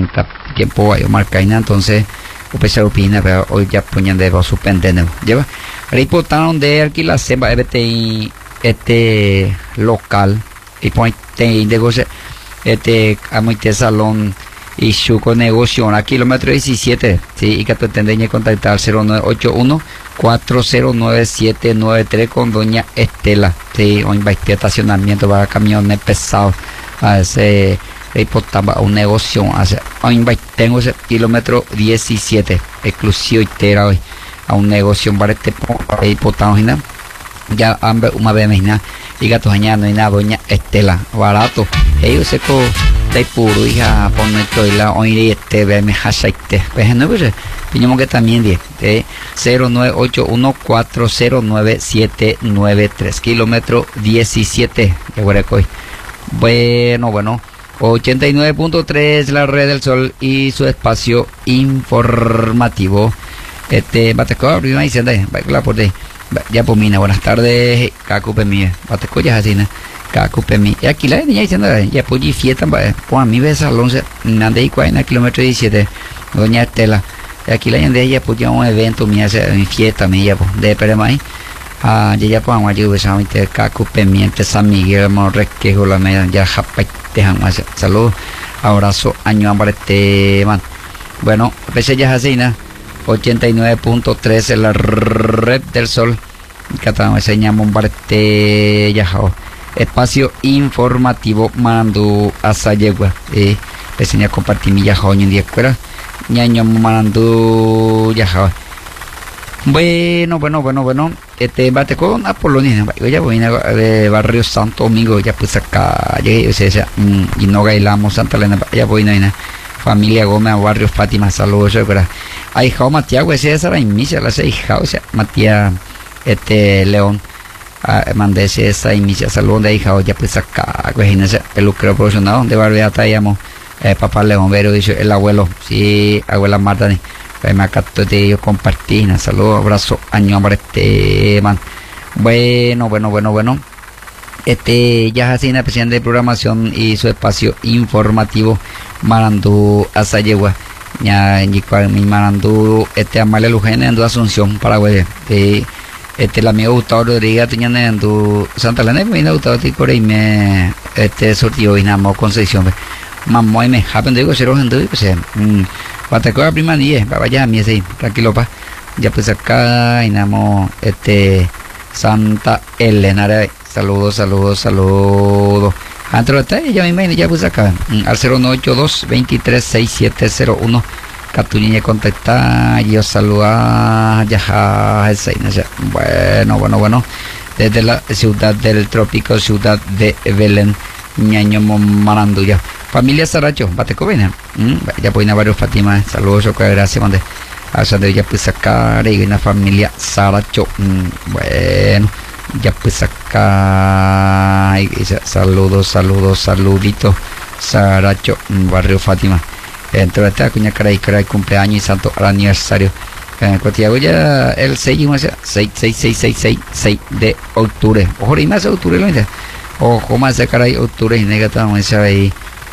30 tiempo hay marca entonces pues opina pero hoy ya ponían de suspender lleva reportaron de alquilar se va este local y point de negocio este salón y su negocio a kilómetro 17 sí y que tendría que contactar 0981 409793 con doña Estela sí hoy va a estacionamiento para camiones pesados a ese reportaba un negocio hace hoy tengo ese kilómetro 17 exclusivo itera hoy a un negocio para este reportado ya hambre una vez más y gato añado y nada doña Estela barato ellos se co de puro hija poner todo la hoy este ve me hasaite pues no pues tenemos que también 0981 409793 kilómetro 17 que huerecoy bueno 89.3 la red del sol y su espacio informativo bateco prima diciendo la por de ya por mina buenas tardes cacupe mía bateco ya así cacupe mía y aquí la niña diciendo ya pues fiesta pues a mí ves al 11 ande y 40 kilómetros 17 doña Estela y aquí la niña ya pues ya un evento mía mi fiesta mía pues de peremay ya pues vamos a ayudar a mi cacupe mía entre San Miguel Morrequejo la media ya japay dejamos saludos abrazo año ambarete man bueno pues ya así 89.3 en la red del sol catamos enseñamos un parte yajao espacio informativo mando a Sayegua enseña compartir mi yajao en día escuela ñaño mando yajao bueno bate con Apolonia ya voy de barrio Santo Domingo ya pues acá llegué y no bailamos Santa Elena ya voy a familia Gómez barrio Fátima saludos hay hija Matías esa era inicia la hija o sea Matías León mandé esa inicia saludos de hija ya pues acá el lucro profesional de barrio traíamos papá León Vero dice el abuelo sí abuela Marta me acató de ellos compartí saludos abrazo año hombre man bueno ya así en la presidenta de programación y su espacio informativo Marandú Azayegua ya mi Marandú Amalia Lujene en Asunción Paraguay el amigo Gustavo Rodríguez tenía en Santa Elena me Gustavo Ticora y me sortió y nada Concepción mamá y me happen digo cero gente pues Guatacoa prima ni vaya a mí ese tranquilo pa ya pues acá y nada Santa Elena saludos antes de ya me imagino ya pues acá al 0982 236701 Catuña contacta yo saludar ya bueno desde la ciudad del trópico ciudad de Belén ñaño Maranduya familia Saracho bateco viene ya pues varios Fátima saludos gracias mande hasta de ya pues acá y una familia Saracho bueno ya pues acá saluditos Saracho barrio Fátima entre esta cuña caray cumpleaños y santo aniversario Cotiago ya el 6 de octubre ojo y más de octubre lo dice ojo más de caray octubre y negativo ahí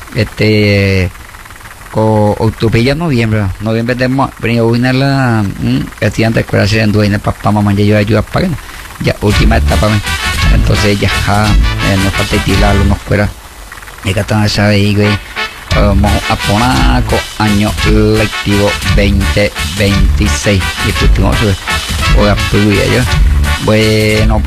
octubre ya noviembre de venir a la estudiante de escuela en dueña papá mamá ya yo ayuda a pagar ya última etapa entonces ya no falta tirar los escuela y que están esa ahí güey a Ponaco año lectivo 2026 y último voy a pedir yo bueno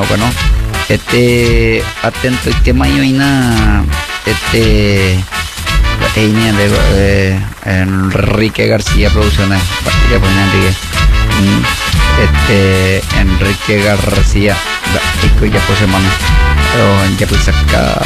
atento el tema y nada Enrique García Producciones ya ponen Enrique García ya pues hermano ya pues acá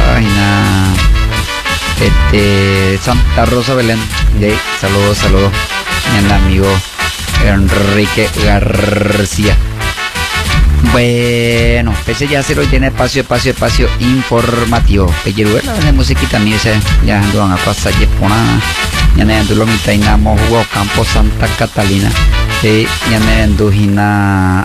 Santa Rosa Belén saludos mi amigo Enrique García. Bueno, ese ya se lo tiene espacio informativo. Peyeruela de musiquita también ya ando a pasar ya ne ando lo mitad inamos jugó Campo Santa Catalina ya ne ando hina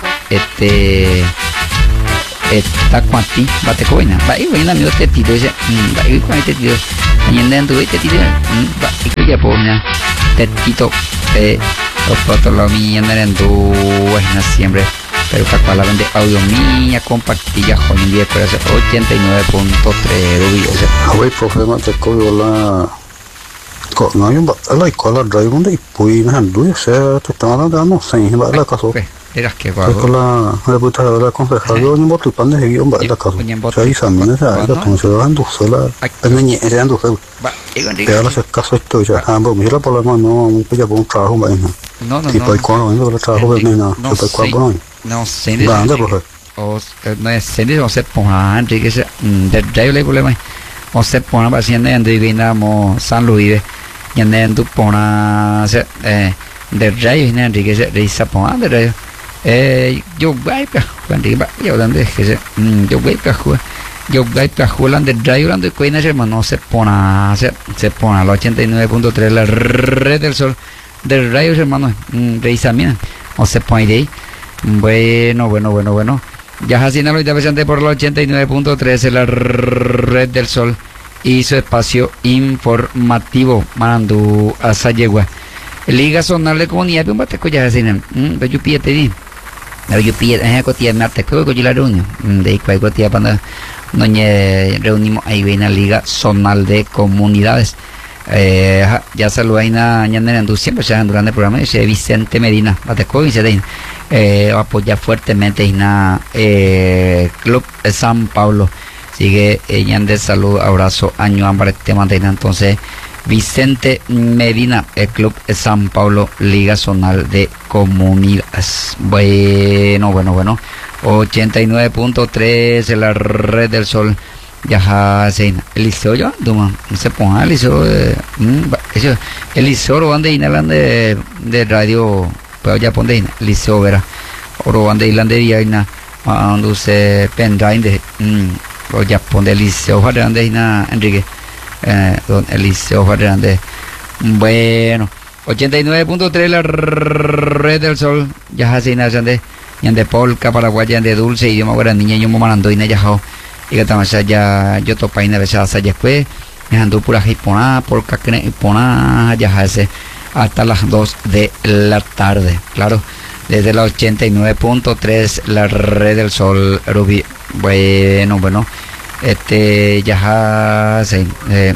esta cuanti bate coina va y bueno amigo te tiro ese va y con este tiro ya ne ando te tiro va y ya pone tetito los fotos lo mío en tu es siempre pero para la vende audio mía compartilla con un día 89.3 rubio hay problema te cojo la no hay un la escuela drive donde pui na handu se te están dando sin va la caso eras que con la puta la concejal yo ni botu pan de guión va la caso se hizo también esa la consejo ando sola ni era ando se pero la caso esto ya ambos mira por la mano no pues ya por un trabajo va no y pues cuando vengo el trabajo de nena pues cuando no sé grande pues o no es serio o se pone Enrique de drive le problema o se pone paciente Enrique vinamos San Luis nhận tu pona sẽ để rây nên thì cái sẽ đi sắp hóa để đây vô gai cả quan điểm bạn nhiều lần đấy cái sẽ vô gai cả khu lần để rây lần để quên nó sẽ mà nó sẽ pona al 89.3 la red del sol de rayos hermano revisamiento o se pone ahí bueno ya Jacina lo interesante por la 89.3 la red del sol y su espacio informativo Mandu Asayegua Liga Zonal de Comunidad un bate ya Jacina yo pide di yo pide cotia mate con la reunión de cuál cotia para no reunimos ahí en la Liga Zonal de Comunidades ya saludó ahí en siempre se han durante el programa ese Vicente Medina Bateco y se apoya fuertemente en Club San Pablo sigue de salud abrazo año hambre tema entonces Vicente Medina el Club San Pablo Liga Zonal de Comunidades bueno 89.3 la red del sol ya se Eliseo yo no se ponga Eliseo eso Eliseo donde inhalan de radio pero ya pone Eliseo verá oro donde inhalan de día cuando se pendrive de o ya pone Eliseo Fernández Enrique don Eliseo Fernández bueno 89.3 la red del sol ya se inhalan de polka paraguaya de dulce idioma guaraní niña yo mamando y ya y que también ya yo topa y neve se después dejando pura hipona polka hipona ya hace hasta las 2 de la tarde claro desde la 89.3 la red del sol Rubí bueno ya hace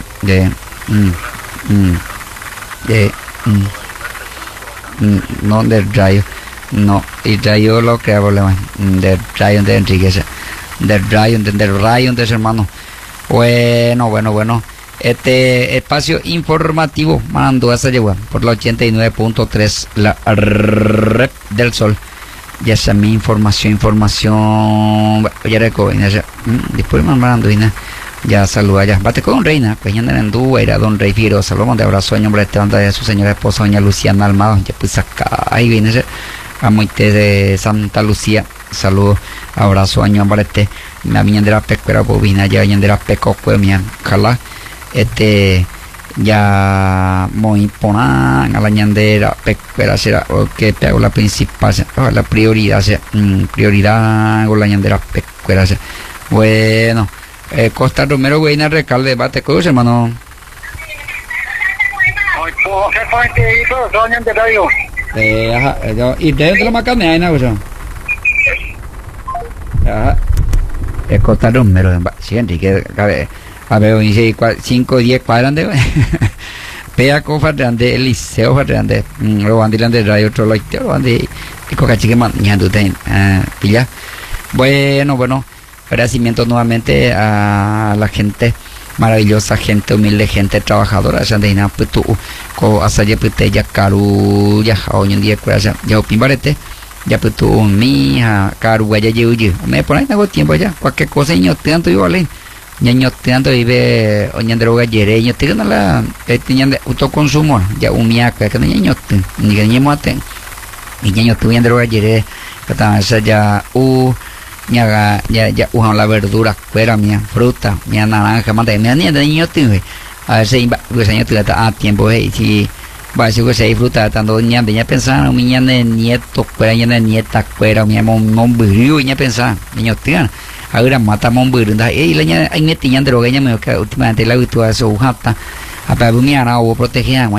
no del rayo no y rayo lo que problema del rayo de Enriquez del rayo de ese hermano bueno este espacio informativo mandó a Sayegua por la 89.3 la red del sol ya esa mi información ya recoge después mandando ya saluda ya bate con reina pues ya en Dúa era don Rey Firo saludamos de abrazo a nombre de su señora esposa doña Luciana Almado ya pues acá ahí viene a Moite de Santa Lucía saludos abrazo año ambarete la viñandera pesquera bovina ya viñandera peco mía ojalá ya muy ponan a la ñandera pesquera será que pego la principal la prioridad prioridad con la ñandera pesquera bueno Costa Romero Güeyna Recalde bate con hermano y de la macana hay nada Costa Romero siguiente que a ver 5 10 cuadrantes Pea Cofa de Eliseo Fernández lo van de radio otro lo van de coca chique mañana pilla bueno agradecimiento nuevamente a la gente maravillosa gente humilde gente trabajadora sandina putu ko asaye pute ya karu ya hoy en día ya pimbarete ya putu mi karu guaya yuyu me ponen algo tiempo ya cualquier cosa niño tanto yo vale niño tanto vive oñandero gallere niño tiene la tienen de autoconsumo ya umia que niño ni niño mate y niño tuviendo gallere que ya ya usan la verdura fuera mía fruta mía naranja mate mía ni de niño tiene a veces pues año tiene a tiempo si va a ser que se disfruta tanto niña de pensar mi niña de nieto fuera niña de nieta fuera mi mon brillo niña pensar niño tiene ahora mata mon brillo la niña hay niña de droga niña me que últimamente la habitual se usa hasta a para mi ana o proteger